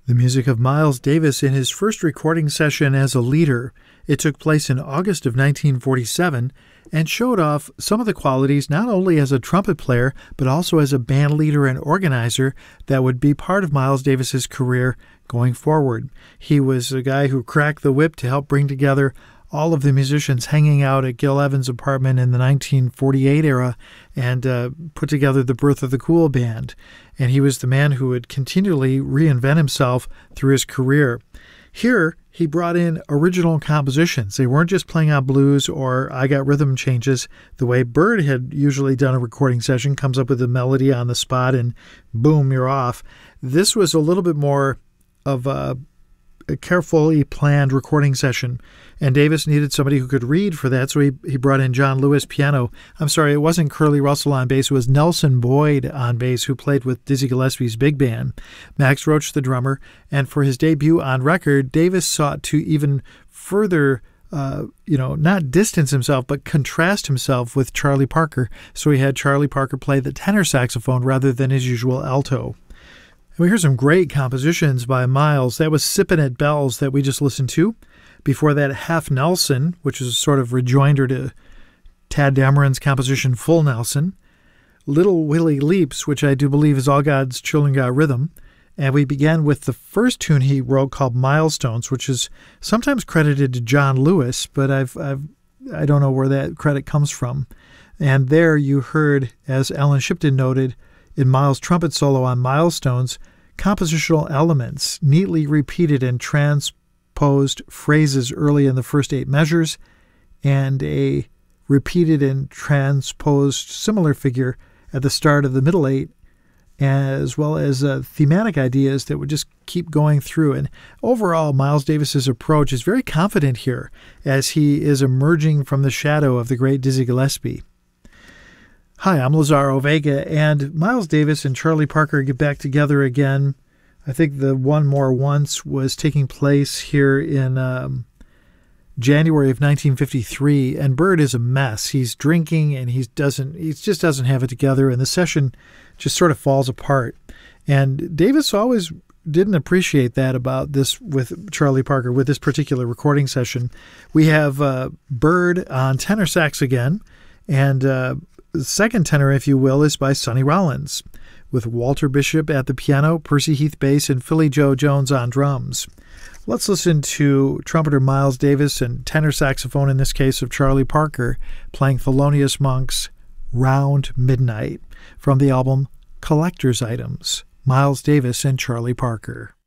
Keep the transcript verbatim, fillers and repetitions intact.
The music of Miles Davis in his first recording session as a leader. It took place in August of nineteen forty-seven and showed off some of the qualities not only as a trumpet player, but also as a band leader and organizer that would be part of Miles Davis's career going forward. He was a guy who cracked the whip to help bring together all of the musicians hanging out at Gil Evans' apartment in the nineteen forty-eight era and uh, put together the Birth of the Cool Band. And he was the man who would continually reinvent himself through his career. Here, he brought in original compositions. They weren't just playing on blues or I Got Rhythm changes the way Bird had usually done a recording session, comes up with a melody on the spot and boom, you're off. This was a little bit more of a a carefully planned recording session, and Davis needed somebody who could read for that, so he, he brought in John Lewis piano. I'm sorry, it wasn't Curly Russell on bass, it was Nelson Boyd on bass, who played with Dizzy Gillespie's big band, Max Roach the drummer, and for his debut on record, Davis sought to even further Uh, you know, not distance himself, but contrast himself with Charlie Parker. So he had Charlie Parker play the tenor saxophone rather than his usual alto. We hear some great compositions by Miles. That was Sippin' at Bells that we just listened to. Before that, Half Nelson, which is a sort of rejoinder to Tad Dameron's composition Full Nelson. Little Willie Leaps, which I do believe is All God's Children Got Rhythm. And we began with the first tune he wrote called Milestones, which is sometimes credited to John Lewis, but I've, I've, I don't know where that credit comes from. And there you heard, as Alan Shipton noted, in Miles' trumpet solo on Milestones, compositional elements, neatly repeated and transposed phrases early in the first eight measures, and a repeated and transposed similar figure at the start of the middle eight, as well as uh, thematic ideas that would just keep going through. And overall, Miles Davis's approach is very confident here as he is emerging from the shadow of the great Dizzy Gillespie. Hi, I'm Lazaro Vega, and Miles Davis and Charlie Parker get back together again. I think the One More Once was taking place here in um, January of nineteen fifty-three, and Bird is a mess. He's drinking, and he doesn't. He just doesn't have it together, and the session just sort of falls apart. And Davis always didn't appreciate that about this with Charlie Parker, with this particular recording session. We have uh, Bird on tenor sax again, and uh, the second tenor, if you will, is by Sonny Rollins, with Walter Bishop at the piano, Percy Heath bass, and Philly Joe Jones on drums. Let's listen to trumpeter Miles Davis and tenor saxophone, in this case of Charlie Parker, playing Thelonious Monk's Round Midnight from the album Collector's Items, Miles Davis and Charlie Parker.